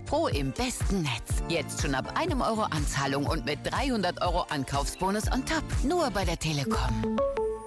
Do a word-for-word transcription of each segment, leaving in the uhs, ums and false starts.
Pro im besten Netz. Jetzt schon ab einem Euro Anzahlung und mit dreihundert Euro Ankaufsbonus on top. Nur bei der Telekom.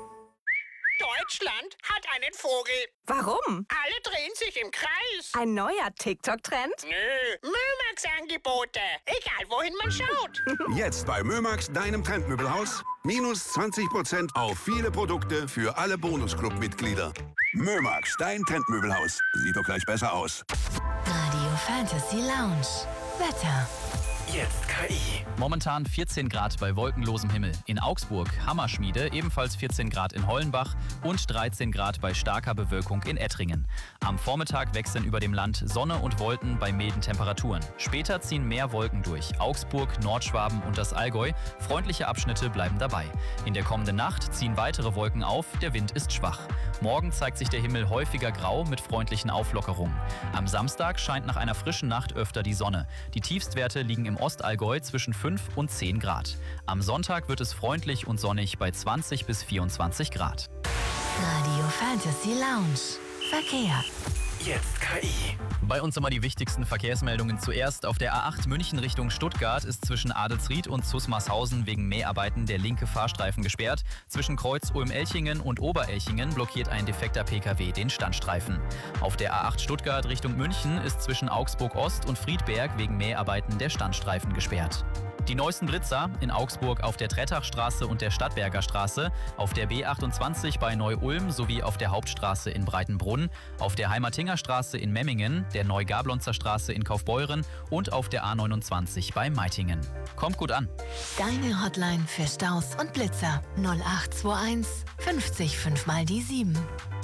Deutschland hat einen Vogel. Warum? Alle drehen sich im Kreis. Ein neuer TikTok-Trend? Nö, Mömax-Angebote. Egal, wohin man schaut. Jetzt bei Mömax, deinem Trendmöbelhaus. Minus zwanzig Prozent auf viele Produkte für alle Bonusclub-Mitglieder. Mömax, dein Trendmöbelhaus. Sieht doch gleich besser aus. Radio Fantasy Lounge. Wetter. Jetzt K I. Momentan vierzehn Grad bei wolkenlosem Himmel. In Augsburg Hammerschmiede, ebenfalls vierzehn Grad in Hollenbach und dreizehn Grad bei starker Bewölkung in Ettringen. Am Vormittag wechseln über dem Land Sonne und Wolken bei milden Temperaturen. Später ziehen mehr Wolken durch. Augsburg, Nordschwaben und das Allgäu. Freundliche Abschnitte bleiben dabei. In der kommenden Nacht ziehen weitere Wolken auf, der Wind ist schwach. Morgen zeigt sich der Himmel häufiger grau mit freundlichen Auflockerungen. Am Samstag scheint nach einer frischen Nacht öfter die Sonne. Die Tiefstwerte liegen im Ostallgäu zwischen fünf und zehn Grad. Am Sonntag wird es freundlich und sonnig bei zwanzig bis vierundzwanzig Grad. Radio Fantasy Lounge. Verkehr. Jetzt K I. Bei uns immer die wichtigsten Verkehrsmeldungen zuerst. Auf der A acht München Richtung Stuttgart ist zwischen Adelsried und Zusmarshausen wegen Mäharbeiten der linke Fahrstreifen gesperrt. Zwischen Kreuz Ulm-Elchingen und Oberelchingen blockiert ein defekter P K W den Standstreifen. Auf der A acht Stuttgart Richtung München ist zwischen Augsburg Ost und Friedberg wegen Mäharbeiten der Standstreifen gesperrt. Die neuesten Blitzer in Augsburg auf der Trettachstraße und der Stadtberger Straße, auf der B achtundzwanzig bei Neu-Ulm sowie auf der Hauptstraße in Breitenbrunn, auf der Heimertinger Straße in Memmingen, der Neugablonzer Straße in Kaufbeuren und auf der A neunundzwanzig bei Meitingen. Kommt gut an. Deine Hotline für Staus und Blitzer null acht zwei eins fünfzig fünf mal die sieben.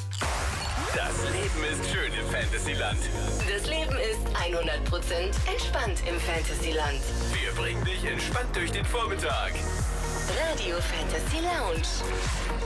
Das Leben ist schön im Fantasyland. Das Leben ist hundert Prozent entspannt im Fantasyland. Wir bringen dich entspannt durch den Vormittag. Radio Fantasy Lounge.